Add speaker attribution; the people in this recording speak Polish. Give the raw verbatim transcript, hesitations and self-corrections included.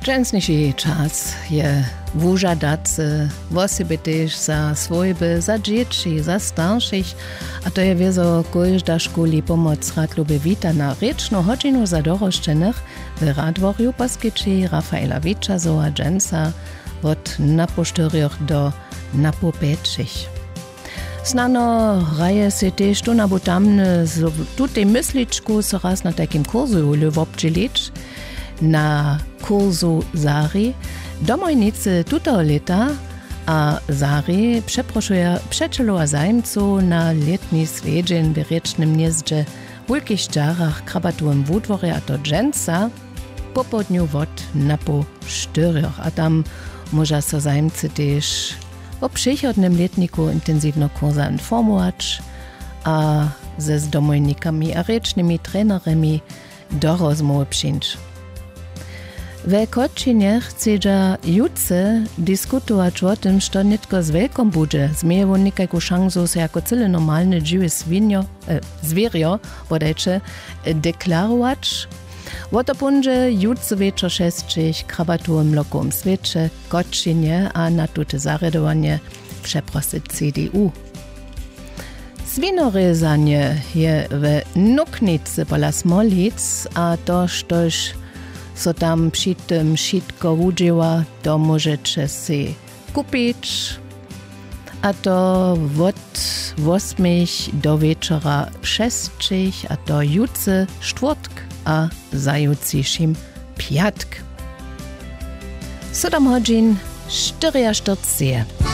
Speaker 1: Dżęsniejszy czas je wużadacy, woseby też za swojby, za dzieci, za starszych, a to je wiezo każda szkoli pomoc radlube wita na ryczną godzinu za doroszczenych w Radworju poskyczy Rafaela Wiczazowa dżęsa od naposztorych do napopeczych. Znano raje se też tu nabutamne z tutej mysliczku so raz na takim kursu lewobczylicz, na kursu Zari. Domojnicy tutego leta a Zari przeproszuje przeczelowa zajmcu na letni swiedzień w riecznym gnieździe w wielkich ściarach krabatułem w udworze, a to dżęsa po południu wod na po czterech, a tam może so zajmcy też o przychodnym letniku intensywno kursa informować, a ze z domojnikami a riecznymi trenerami do rozmowy przyjść. W Koczynie chcedza jutce dyskutować o tym, że nie tylko z wielką budzie zmieją nikajku szansu se jako cyle normalne żywe zwinio, e, zwierio, bodajcze, deklarować. O to będzie jutce wieczór szesćich krabatułem lokum świecie Koczynie, a na tute zaredowanie przeprosić C D U. Swinorezanie je w Nuknicy pola Smolic, a to sztoś so tam przy tym sitko udziała, to możecie si kupić. A to od ósmej do wieczora sześciich, a to jutce czwartk, a zajutrzejszym piatk. siedem godzin czterdzieści